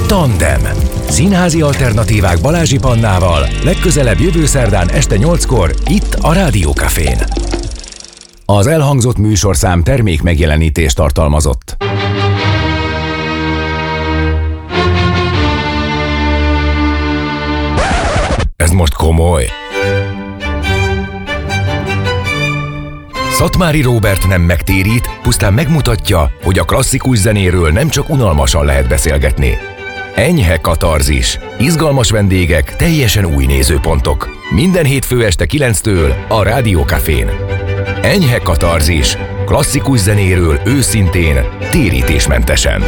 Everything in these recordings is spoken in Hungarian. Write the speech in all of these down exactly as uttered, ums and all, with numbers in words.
Tandem. Színházi alternatívák Balázsi Pannával legközelebb jövő szerdán este nyolckor itt a Rádió Cafén. Az elhangzott műsorszám termék megjelenítést tartalmazott. Ez most komoly. Szatmári Róbert nem megtérít, pusztán megmutatja, hogy a klasszikus zenéről nem csak unalmasan lehet beszélgetni. Enyhe katarzis, izgalmas vendégek, teljesen új nézőpontok. Minden hétfő este kilenctől a Rádió Cafén. Enyhe katarzis, klasszikus zenéről őszintén, térítésmentesen.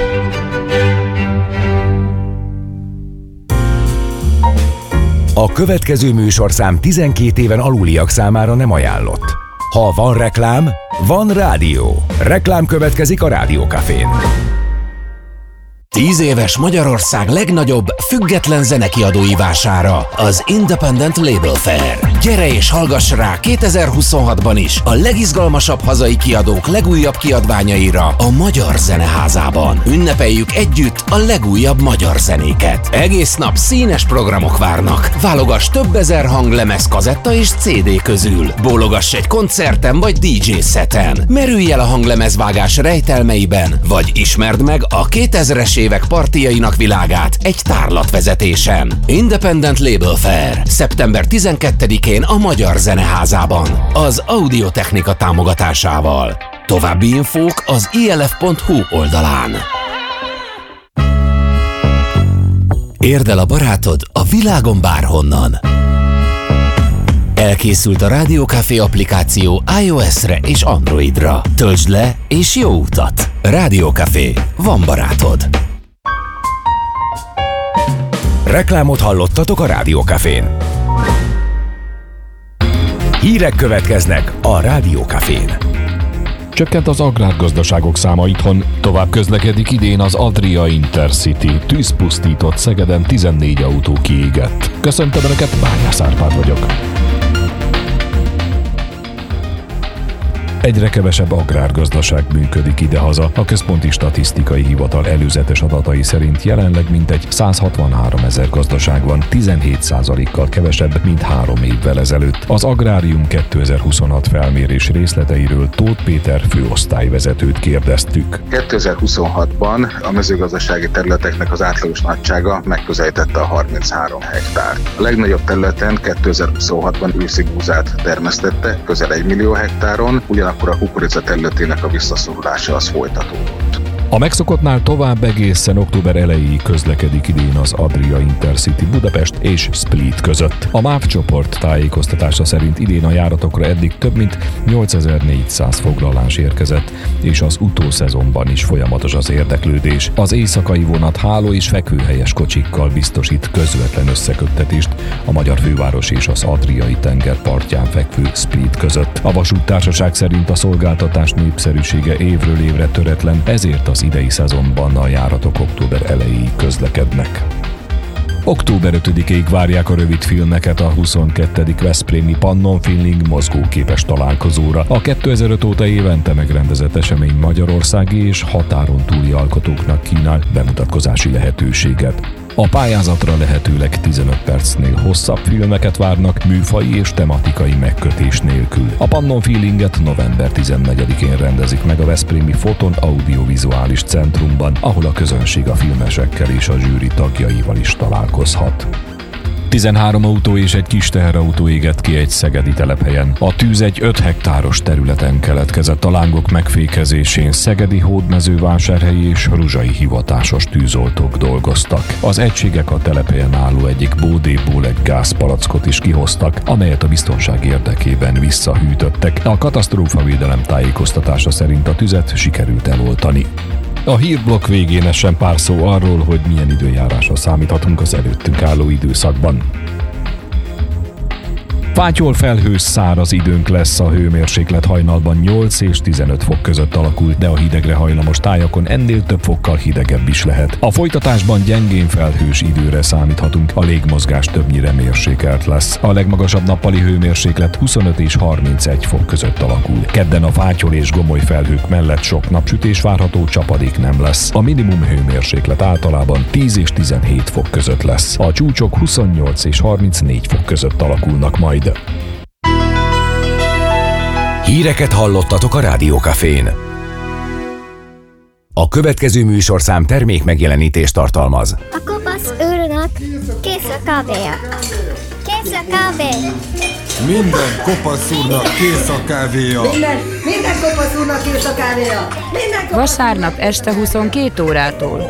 A következő műsorszám tizenkét éven aluliak számára nem ajánlott. Ha van reklám, van rádió. Reklám következik a Rádió Cafén. Tíz éves Magyarország legnagyobb független zenekiadói vására, az Independent Label Fair. Gyere és hallgass rá kétezer-huszonhatban is a legizgalmasabb hazai kiadók legújabb kiadványaira a Magyar Zeneházában. Ünnepeljük együtt a legújabb magyar zenéket. Egész nap színes programok várnak. Válogass több ezer hanglemez, kazetta és cé dé közül. Bólogass egy koncerten vagy dé dzsé szeten. Merülj el a hanglemezvágás rejtelmeiben, vagy ismerd meg a kétezres évek partijainak világát egy tárlatvezetésen. Independent Label Fair. szeptember tizenkettedikén a Magyar Zeneházában. Az Audiotechnika támogatásával. További infók az i el ef pont hu oldalán. Érd el a barátod a világon bárhonnan. Elkészült a Rádió Café applikáció iOS-re és Androidra. Töltsd le és jó utat! Rádió Café. Van barátod. Reklámot hallottatok a Rádió Cafén. Hírek következnek a Rádió Cafén. Csökkent az agrárgazdaságok száma itthon, tovább közlekedik idén az Adria Intercity. Tűz pusztított Szegeden, tizennégy autó kiégett. Köszöntöm Önöket, Bányász Árpád vagyok. Egyre kevesebb agrárgazdaság működik idehaza. A Központi Statisztikai Hivatal előzetes adatai szerint jelenleg mintegy száz hatvanhárom ezer gazdaság van, tizenhét százalékkal kevesebb, mint három évvel ezelőtt. Az Agrárium kétezer-huszonhat felmérés részleteiről Tóth Péter főosztályvezetőt kérdeztük. kétezer-huszonhatban a mezőgazdasági területeknek az átlagos nagysága megközelítette a harminchárom hektárt. A legnagyobb területen kétezer-huszonhatban őszi búzát termesztette, közel egy millió hektáron, ugyanakkor a kukorica területének a visszaszorulása az folytatódott. A megszokottnál tovább egészen október elejéig közlekedik idén az Adria Intercity Budapest és Split között. A MÁV csoport tájékoztatása szerint idén a járatokra eddig több mint nyolcezer-négyszáz foglalás érkezett, és az utószezonban is folyamatos az érdeklődés. Az éjszakai vonat háló és fekvőhelyes kocsikkal biztosít közvetlen összeköttetést a magyar főváros és az Adriai tenger partján fekvő Split között. A vasúttársaság szerint a szolgáltatás népszerűsége évről évre töretlen, ezért az idei szezonban a járatok október elejéig közlekednek. október ötödikéig várják a rövidfilmeket a huszonkettedik veszprémi Pannon Feeling mozgóképes találkozóra. A kétezer-öt óta évente megrendezett esemény magyarországi és határon túli alkotóknak kínál bemutatkozási lehetőséget. A pályázatra lehetőleg tizenöt percnél hosszabb filmeket várnak, műfaji és tematikai megkötés nélkül. A Pannon Feelinget november tizennegyedikén rendezik meg a veszprémi Foton Audiovizuális Centrumban, ahol a közönség a filmesekkel és a zsűri tagjaival is találkozhat. tizenhárom autó és egy kis teherautó égett ki egy szegedi telephelyen. A tűz egy öt hektáros területen keletkezett, a lángok megfékezésén szegedi, hódmezővásárhelyi és ruzsai hivatásos tűzoltók dolgoztak. Az egységek a telephelyen álló egyik bódéból egy gázpalackot is kihoztak, amelyet a biztonság érdekében visszahűtöttek. A katasztrófavédelem tájékoztatása szerint a tüzet sikerült eloltani. A hírblokk végén essen pár szó arról, hogy milyen időjárásra számíthatunk az előttünk álló időszakban. Fátyol felhős száraz időnk lesz, a hőmérséklet hajnalban nyolc és tizenöt fok között alakul, de a hidegre hajlamos tájakon ennél több fokkal hidegebb is lehet. A folytatásban gyengén felhős időre számíthatunk, a légmozgás többnyire mérsékelt lesz. A legmagasabb nappali hőmérséklet huszonöt és harmincegy fok között alakul. Kedden a fátyol és gomoly felhők mellett sok napsütés várható, csapadék nem lesz. A minimum hőmérséklet általában tíz és tizenhét fok között lesz. A csúcsok huszonnyolc és harmincnégy fok között alakulnak majd. Híreket hallottatok a Rádiókafén. A következő műsorszám termék megjelenítést tartalmaz. A kopasz őrnek kész a kávéja. Kész a kávé. Minden kopasz úrnak kész a kávéja. Minden, minden kopasz úrnak kész a kávéja. Minden kopasz... Vasárnap este huszonkét órától.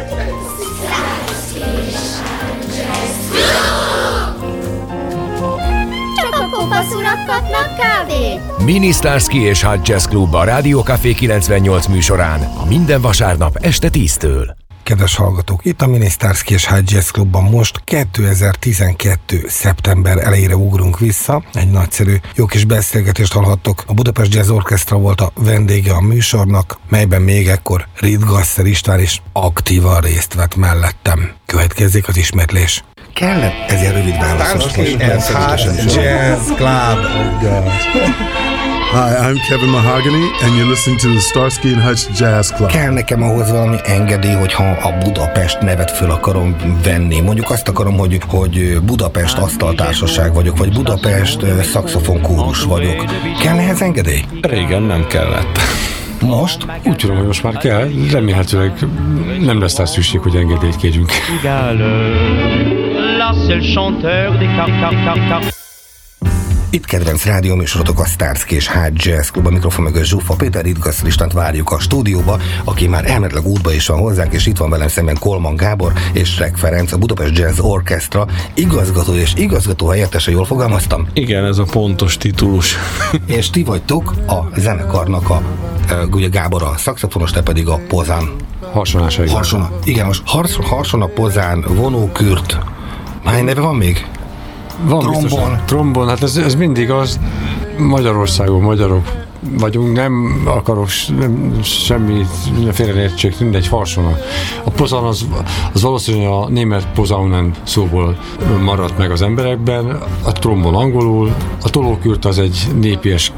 Kopasz urak kapnak kávét! Mini Starsky és Hutch Jazz Club a Rádiókafé kilencvennyolc műsorán minden vasárnap este tíztől. Kedves hallgatók, itt a Mini Starsky és Hutch Jazz Clubban most kétezer-tizenkettő. szeptember elejére ugrunk vissza. Egy nagyszerű, jó kis beszélgetést hallhattok. A Budapest Jazz Orchestra volt a vendége a műsornak, melyben még ekkor Ritt Gasser István is aktívan részt vett mellettem. Következzék az ismétlés. Kellett ez ilyen rövid válaszos. Starsky and Hutch Jazz Club. Hi, I'm Kevin Mahogany, and you're listening to the Starsky and Hutch Jazz Club. Kell nekem ahhoz valami engedély, hogyha a Budapest nevet föl akarom venni. Mondjuk azt akarom, hogy, hogy Budapest asztaltársaság vagyok, vagy Budapest szaxofonkórus vagyok. Kell ehhez engedély? Régen nem kellett. Most? Úgy tudom, hogy most már kell. Remélhetőleg nem lesz rá szükség, hogy engedélyt kérjünk. Itt kedvenc rádióműsorotok a Starsky és Hutch Jazz Club, a mikrofon mögött Zsuffa Péter, Ritt Gasser Istvánt várjuk a stúdióba, aki már elméletileg útba is van hozzánk, és itt van velem szemben Kolman Gábor és Rek Ferenc, a Budapest Jazz Orchestra igazgató és igazgató helyettese, jól fogalmaztam? Igen, ez a pontos titulus. És ti vagytok a zenekarnak a, ugye Gábor a szaxofonos, te pedig a pozán. Harsonásai. Harsona. Igen, most hars, harsona, pozán, vonókürt. Hány neve van még? Van Trombon. Biztosan. Trombon, hát ez, ez mindig az, Magyarországon magyarok vagyunk, nem akarok nem, semmi félreértség, mindegy, harsona. A pozan az, az valószínűleg a német pozaunen szóból maradt meg az emberekben, a trombon angolul, a tolókürt az egy népies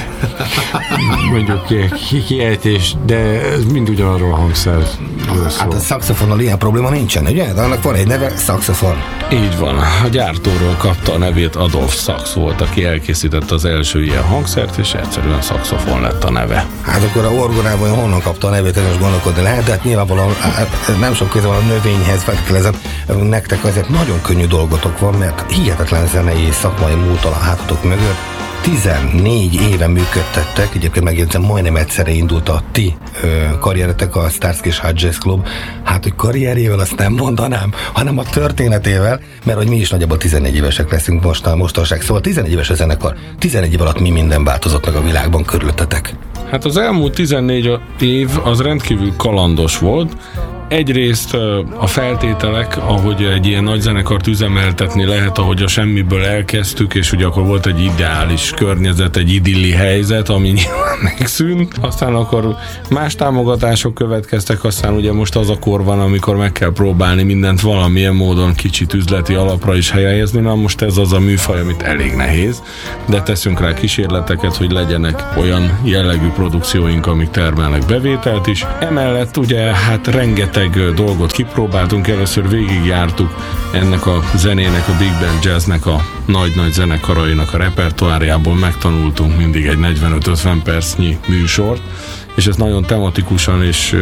mondjuk kiejtés, de ez mind ugyanarról a hangszer. Hát a szaxofonnal ilyen probléma nincsen, ugye? De annak van egy neve, szaxofon. Így van. A gyártóról kapta a nevét, Adolf Sax volt, aki elkészítette az első ilyen hangszert, és egyszerűen szaxofon lett a neve. Hát akkor a orgonában honnan kapta a nevét, ez most gondolkodni lehet, de hát nyilvánvalóan nem sok köze van a növényhez, feltételezem, nektek azért nagyon könnyű dolgotok van, mert hihetetlen zenei szakmai múltal a hátatok mögött. tizennégy éve működtettek, egyébként megjegyzem, majdnem egyszerre indult a ti ö, karrieretek, a Starsky és Hutch Jazz Club. Hát, hogy karrierjével azt nem mondanám, hanem a történetével, mert hogy mi is nagyjából tizennégy évesek leszünk most, mostanság. Szóval tizennégy éves a zenekar, tizennégy év alatt mi minden változott meg a világban körülöttetek? Hát az elmúlt tizennégy év az rendkívül kalandos volt. Egyrészt a feltételek, ahogy egy ilyen nagy zenekart üzemeltetni lehet, ahogy a semmiből elkezdtük, és ugye akkor volt egy ideális környezet, egy idilli helyzet, ami nyilván megszűnt. Aztán akkor más támogatások következtek, aztán ugye most az a kor van, amikor meg kell próbálni mindent valamilyen módon kicsit üzleti alapra is helyezni. Na most ez az a műfaj, amit elég nehéz, de teszünk rá kísérleteket, hogy legyenek olyan jellegű produkcióink, amik termelnek bevételt is. Emellett ugye hát rengeteg dolgot kipróbáltunk, először végigjártuk ennek a zenének, a Big Band Jazznek a nagy-nagy zenekarainak a repertoárjából, megtanultunk mindig egy negyvenöt-ötven percnyi műsort, és ezt nagyon tematikusan és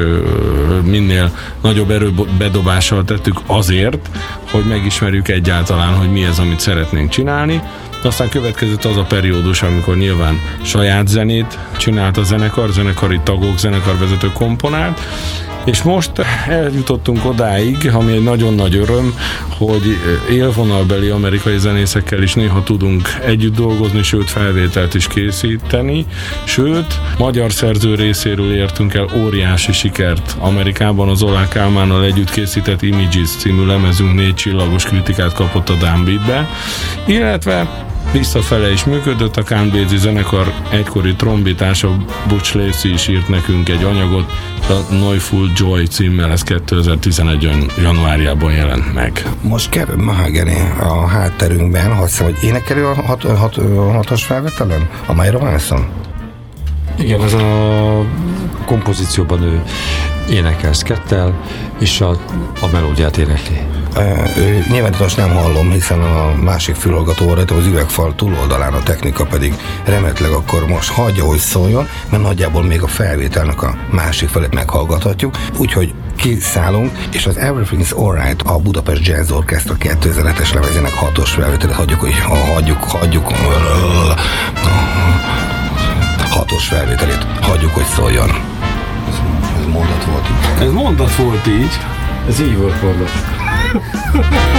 minél nagyobb erőbedobással tettük azért, hogy megismerjük egyáltalán, hogy mi ez, amit szeretnénk csinálni. Aztán következett az a periódus, amikor nyilván saját zenét csinált a zenekar, zenekari tagok, zenekarvezető komponált, és most eljutottunk odáig, ami egy nagyon nagy öröm, hogy élvonalbeli amerikai zenészekkel is néha tudunk együtt dolgozni, sőt felvételt is készíteni, sőt, magyar szerző részéről értünk el óriási sikert Amerikában, az Olá Kálmánnal együtt készített Images című lemezünk négy csillagos kritikát kapott a Downbeatbe, illetve Visszafele is működött, a Count zenekar egykori trombitása Butch Lacey is írt nekünk egy anyagot, a Noiseful Joy címmel, ez kétezer-tizenegy januárjában jelent meg. Most Kevin Mahagany a hátterünkben, azt hiszem, hogy énekelő a hat, hat, hatos felvételen? A Myra Wilson? Igen, ez a kompozícióban ő énekel szkettel, és a, a melódiát énekli. Ő, nyilván most nem hallom, hiszen a másik fülhallgató rajta az üvegfal túloldalán, a technika pedig remélhetőleg akkor most hagyja, hogy szóljon, mert nagyjából még a felvételnek a másik felét meghallgathatjuk, úgyhogy kiszállunk, és az Everything's Alright, a Budapest Jazz Orchestra kétezer-hetes lemezének hatos felvételét hagyjuk, hogy hagyjuk, hagyjuk, hatos felvételét hagyjuk, hogy szóljon. Ez, ez mondat volt így. Ez mondat volt így. Ez így volt mondat.